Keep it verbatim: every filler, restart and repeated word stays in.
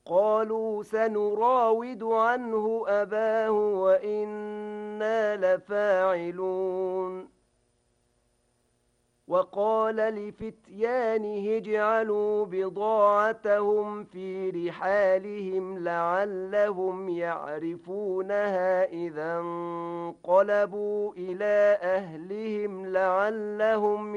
قالوا سنراود عنه أباه وإنا لفاعلون وقال لفتيانه اجعلوا بضاعتهم في رحالهم لعلهم يعرفونها إذا انقلبوا إلى أهلهم لعلهم